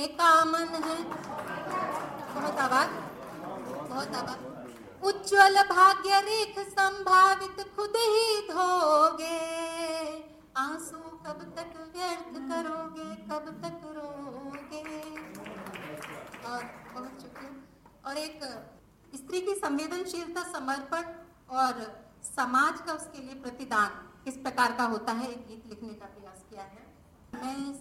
का मन है। बहुत आवाज, बहुत आवाज। उज्ज्वल भाग्य रेख संभावित खुद ही धोगे, आंसू कब तक व्यर्थ करोगे, कब तक रोगे। और बहुत शुक्रिया। और एक स्त्री की संवेदनशीलता, समर्पण और समाज का उसके लिए प्रतिदान किस प्रकार का होता है, एक गीत लिखने का प्रयास किया है। मैं